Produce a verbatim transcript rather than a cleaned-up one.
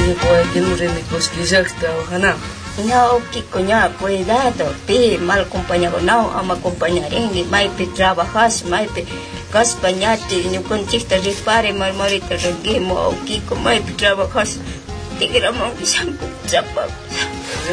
puede que no me cosquillas trabajana. No, Kiko, no, cuidado, pi, mal acompañado, no, ama acompañarengue, maipe trabajas, maipe caspañate, no contesta, repare, marmorita, reguemo, Kiko, maipe trabajas, te gramo, zampo, zapapas.